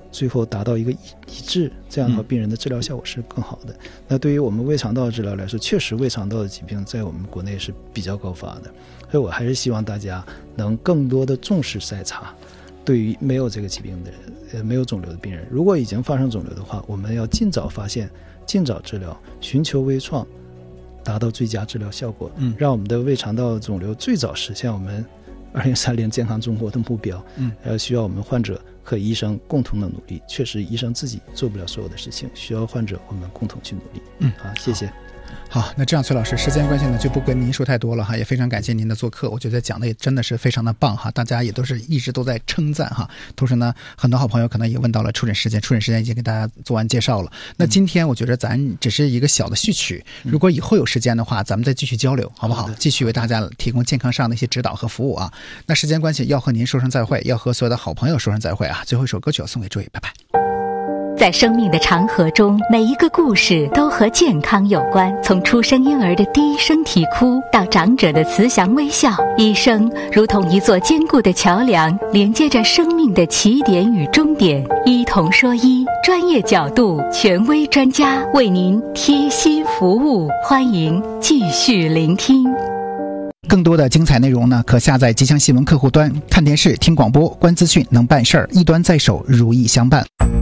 最后达到一个一致，这样的话病人的治疗效果是更好的。那对于我们胃肠道治疗来说，确实胃肠道的疾病在我们国内是比较高发的，所以我还是希望大家能更多的重视筛查。对于没有这个疾病的人，没有肿瘤的病人，如果已经发生肿瘤的话，我们要尽早发现，尽早治疗，寻求微创，达到最佳治疗效果，让我们的胃肠道肿瘤最早实现我们2030年健康中国的目标。需要我们患者和医生共同的努力。确实医生自己做不了所有的事情，需要患者我们共同去努力。谢谢。 好，那这样崔老师，时间关系呢，就不跟您说太多了哈，也非常感谢您的做客，我觉得讲的也真的是非常的棒哈，大家也都是一直都在称赞哈。同时呢，很多好朋友可能也问到了出诊时间已经给大家做完介绍了。那今天我觉得咱只是一个小的序曲，如果以后有时间的话，咱们再继续交流，好不好？继续为大家提供健康上的一些指导和服务啊。那时间关系，要和您说声再会，要和所有的好朋友说声再会啊。最后一首歌曲要送给诸位，拜拜。 在生命的长河中，每一个故事都和健康有关。从出生婴儿的第一声啼哭，到长者的慈祥微笑，医生如同一座坚固的桥梁，连接着生命的起点与终点。医同说医，专业角度，权威专家为您贴心服务，欢迎继续聆听。 更多的精彩内容呢，可下载吉祥新闻客户端，看电视、听广播、观资讯，能办事儿，一端在手，如意相伴。